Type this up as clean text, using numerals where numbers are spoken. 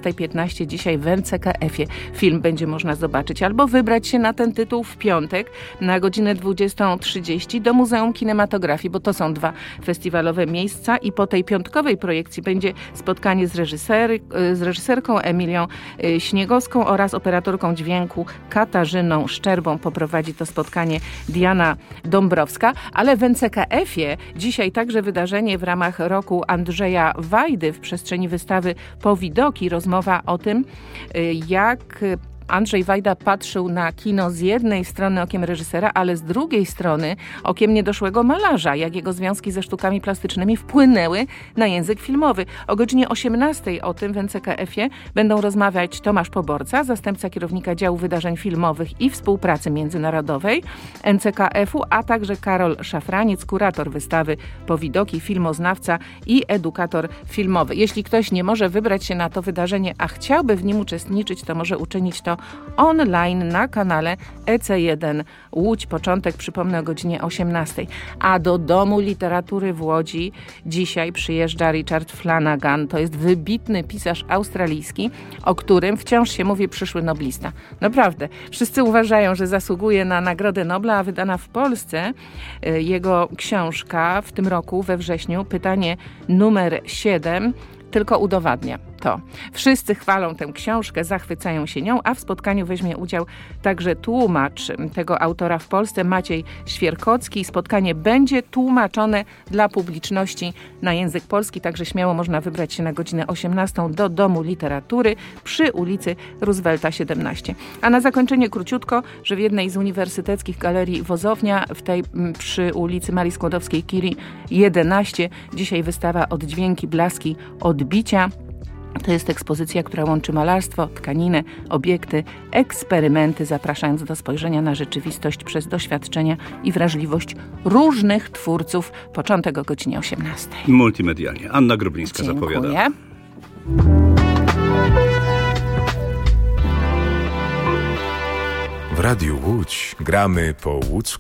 20:15 dzisiaj w NCKF-ie film będzie można zobaczyć. Albo wybrać się na ten tytuł w piątek na godzinę 20:30 do Muzeum Kinematografii, bo to są 2 festiwalowe miejsca i po tej piątkowej projekcji będzie spotkanie z reżyserką Emilią Śniegowską oraz operatorką dźwięku Katarzyną Szczerbą. Poprowadzi to spotkanie Diana Dąbrowska, ale w NCKF-ie dzisiaj także wydarzenie w ramach roku Andrzeja Wajdy w przestrzeni wystawy Powidoki. Rozmowa o tym, jak Andrzej Wajda patrzył na kino z jednej strony okiem reżysera, ale z drugiej strony okiem niedoszłego malarza, jak jego związki ze sztukami plastycznymi wpłynęły na język filmowy. O godzinie 18:00 o tym w NCKF-ie będą rozmawiać Tomasz Poborca, zastępca kierownika działu wydarzeń filmowych i współpracy międzynarodowej NCKF-u, a także Karol Szafraniec, kurator wystawy Powidoki, filmoznawca i edukator filmowy. Jeśli ktoś nie może wybrać się na to wydarzenie, a chciałby w nim uczestniczyć, to może uczynić to online na kanale EC1 Łódź. Początek, przypomnę, o godzinie 18:00. A do Domu Literatury w Łodzi dzisiaj przyjeżdża Richard Flanagan. To jest wybitny pisarz australijski, o którym wciąż się mówi przyszły noblista. Naprawdę. Wszyscy uważają, że zasługuje na Nagrodę Nobla, a wydana w Polsce jego książka w tym roku we wrześniu, pytanie numer 7, tylko udowadnia to. Wszyscy chwalą tę książkę, zachwycają się nią, a w spotkaniu weźmie udział także tłumacz tego autora w Polsce, Maciej Świerkocki. Spotkanie będzie tłumaczone dla publiczności na język polski, także śmiało można wybrać się na godzinę 18:00 do Domu Literatury przy ulicy Roosevelta 17. A na zakończenie króciutko, że w jednej z uniwersyteckich galerii Wozownia, w tej przy ulicy Marii Skłodowskiej-Curie 11, dzisiaj wystawa Oddźwięki, blaski, odbicia. To jest ekspozycja, która łączy malarstwo, tkaninę, obiekty, eksperymenty, zapraszając do spojrzenia na rzeczywistość przez doświadczenia i wrażliwość różnych twórców. Początek o godzinie 18:00. Multimedialnie. Anna Grublińska zapowiada. Dziękuję. W Radiu Łódź gramy po łódzku.